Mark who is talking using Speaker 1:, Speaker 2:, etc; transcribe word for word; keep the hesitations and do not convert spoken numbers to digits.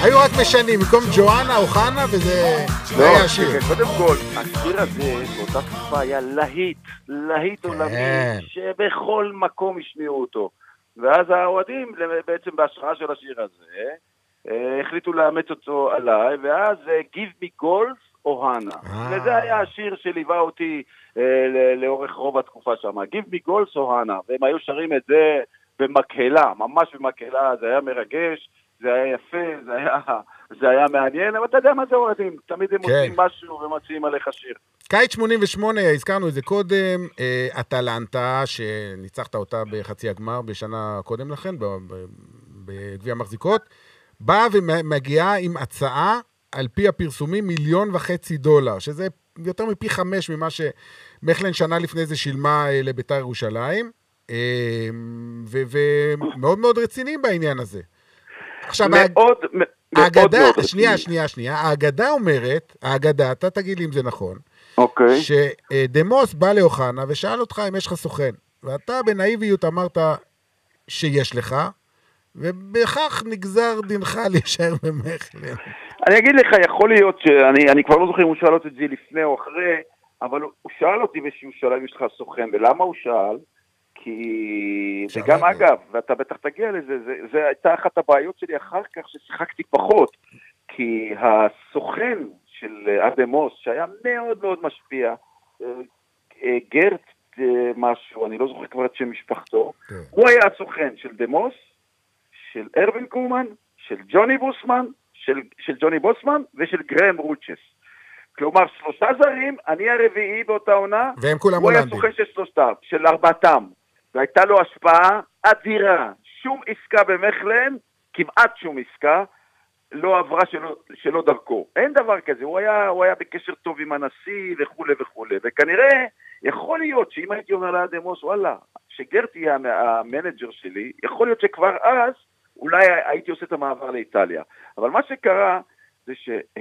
Speaker 1: היו רק משנים, במקום ג'ואנה או חנה, וזה היה השיר.
Speaker 2: קודם כל, השיר הזה, באותה תקופה היה להיט, להיט עולמי, שבכל מקום השמיעו אותו. ואז האוהדים, בעצם בהשראה של השיר הזה, החליטו לאמץ אותו עליי, ואז Give me golf או הנה. וזה היה השיר שליווה אותי לאורך רוב התקופה שם. Give me golf או הנה. והם היו שרים את זה במקהלה, ממש במקהלה, זה היה מרגש, זה היה יפה, זה היה, זה היה מעניין, אבל אתה יודע מה זה אוהדים, תמיד הם עושים משהו ומציעים עליך שיר.
Speaker 1: קיץ שמונים ושמונה, הזכרנו את זה קודם, אטלנטה, שניצחת אותה בחצי הגמר בשנה קודם לכן, בגביע המחזיקות, באה ומגיעה עם הצעה, על פי הפרסומים, מיליון וחצי דולר, שזה יותר מפי חמש ממה שמכלן שנה לפני זה שילמה לביתר ירושלים, ומאוד מאוד רציניים בעניין הזה. עכשיו,
Speaker 2: מאוד,
Speaker 1: האגדה, שנייה, שנייה, שנייה, האגדה אומרת, האגדה, אתה תגיד לי אם זה נכון,
Speaker 2: אוקיי.
Speaker 1: שדמוס בא לאוחנה ושאל אותך אם יש לך סוכן, ואתה בנאיביות אמרת שיש לך, ובכך נגזר דינך להישאר במכלן.
Speaker 2: אני אגיד לך, יכול להיות שאני אני כבר לא זוכר אם הוא שאל אותי את זה לפני או אחרי, אבל הוא שאל אותי ושהוא שאל אם יש לך סוכן, ולמה הוא שאל? כי, וגם אגב, ואתה בטח תגיע לזה, זה, זה הייתה אחת הבעיות שלי אחר כך ששיחקתי פחות, כי הסוכן של אדמוס, שהיה מאוד מאוד משפיע, גרט משהו, אני לא זוכר כבר את שם משפחתו, הוא היה הסוכן של דמוס, של ארווין קומן, של ג'וני בוסמן, של, של ג'וני בוסמן ושל גרם רוצ'ס. כלומר, שלושה זרים, אני הרביעי באותה עונה,
Speaker 1: והם כולם
Speaker 2: הוא היה
Speaker 1: הולנדים.
Speaker 2: סוכן של שלושתם, של ארבעתם. והייתה לו השפעה אדירה. שום עסקה במכלן, כמעט שום עסקה, לא עברה שלא, שלא דרכו. אין דבר כזה, הוא היה, הוא היה בקשר טוב עם הנשיא וכו' וכו'. וכנראה, יכול להיות שאם הייתי אומר לאדמוס, וואלה, שגרט יהיה המנג'ר שלי, יכול להיות שכבר אז, אולי הייתי עושה את המעבר לאיטליה. אבל מה שקרה, זה ש...